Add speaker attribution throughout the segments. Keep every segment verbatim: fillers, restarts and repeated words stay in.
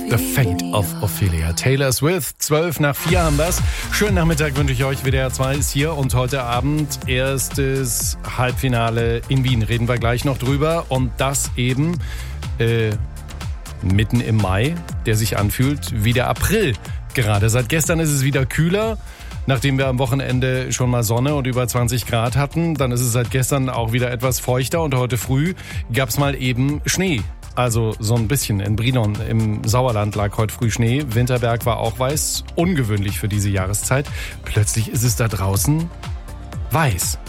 Speaker 1: The Fate of Ophelia. Taylor Swift, zwölf nach vier haben wir's. Schönen Nachmittag wünsche ich euch. W D R zwei ist hier und heute Abend erstes Halbfinale in Wien. Reden wir gleich noch drüber. Und das eben äh, mitten im Mai, der sich anfühlt wie der April. Gerade seit gestern ist es wieder kühler. Nachdem wir am Wochenende schon mal Sonne und über zwanzig Grad hatten, dann ist es seit gestern auch wieder etwas feuchter. Und heute früh gab's mal eben Schnee. Also so ein bisschen. In Brilon im Sauerland lag heute früh Schnee. Winterberg war auch weiß. Ungewöhnlich für diese Jahreszeit. Plötzlich ist es da draußen weiß.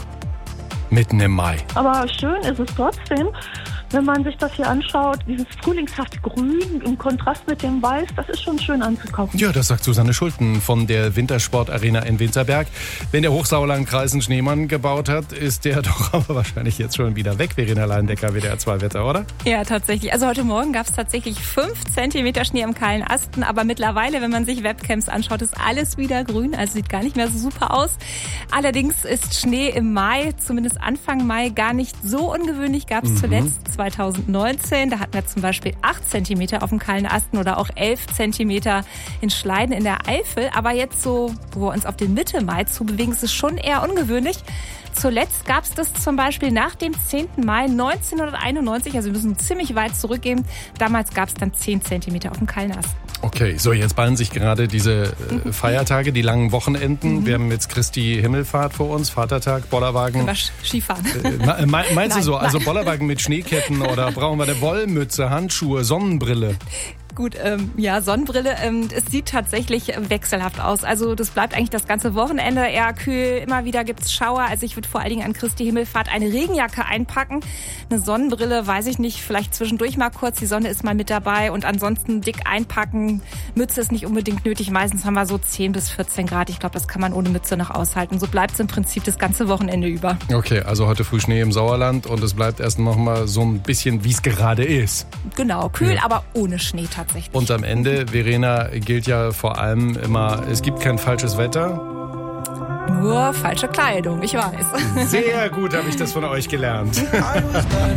Speaker 1: Mitten im Mai.
Speaker 2: Aber schön ist es trotzdem, wenn man sich das hier anschaut. Dieses frühlingshafte Grün im Kontrast mit dem Weiß, das ist schon schön anzugucken.
Speaker 1: Ja, das sagt Susanne Schulten von der Wintersportarena in Winterberg. Wenn der Hochsauerlandkreis einen Schneemann gebaut hat, ist der doch aber wahrscheinlich jetzt schon wieder weg. Verena Leindecker, W D R zwei Wetter, oder?
Speaker 3: Ja, tatsächlich. Also heute Morgen gab es tatsächlich fünf Zentimeter Schnee am kahlen Asten. Aber mittlerweile, wenn man sich Webcams anschaut, ist alles wieder grün. Also sieht gar nicht mehr so super aus. Allerdings ist Schnee im Mai, zumindest Anfang Mai, gar nicht so ungewöhnlich. Gab es mhm. zuletzt zwanzig neunzehn. Da hatten wir zum Beispiel acht Zentimeter auf dem kahlen Asten oder auch elf Zentimeter in Schleiden in der Eifel. Aber jetzt so, wo wir uns auf den Mitte Mai zu bewegen, ist es schon eher ungewöhnlich. Zuletzt gab es das zum Beispiel nach dem zehnten Mai neunzehnhunderteinundneunzig. Also wir müssen ziemlich weit zurückgehen. Damals gab es dann zehn Zentimeter auf dem kahlen Asten.
Speaker 1: Okay, so jetzt ballen sich gerade diese äh, Feiertage, die langen Wochenenden. Mhm. Wir haben jetzt Christi Himmelfahrt vor uns, Vatertag, Bollerwagen.
Speaker 3: Skifahren.
Speaker 1: Äh, me- meinst
Speaker 3: nein,
Speaker 1: du so?
Speaker 3: Nein.
Speaker 1: Also Bollerwagen mit Schneeketten oder brauchen wir eine Wollmütze, Handschuhe, Sonnenbrille?
Speaker 3: Gut, ähm, ja, Sonnenbrille. Ähm, es sieht tatsächlich wechselhaft aus. Also das bleibt eigentlich das ganze Wochenende eher kühl. Immer wieder gibt's Schauer. Also ich würde vor allen Dingen an Christi Himmelfahrt eine Regenjacke einpacken. Eine Sonnenbrille, weiß ich nicht, vielleicht zwischendurch mal kurz. Die Sonne ist mal mit dabei. Und ansonsten dick einpacken. Mütze ist nicht unbedingt nötig. Meistens haben wir so zehn bis vierzehn Grad. Ich glaube, das kann man ohne Mütze noch aushalten. So bleibt's im Prinzip das ganze Wochenende über.
Speaker 1: Okay, also heute früh Schnee im Sauerland und es bleibt erst noch mal so ein bisschen, wie es gerade ist.
Speaker 3: Genau, kühl,
Speaker 1: ja.
Speaker 3: aber ohne Schnee tatsächlich.
Speaker 1: Und am Ende, Verena, gilt ja vor allem immer, es gibt kein falsches Wetter.
Speaker 3: Nur falsche Kleidung, ich weiß.
Speaker 1: Sehr gut habe ich das von euch gelernt.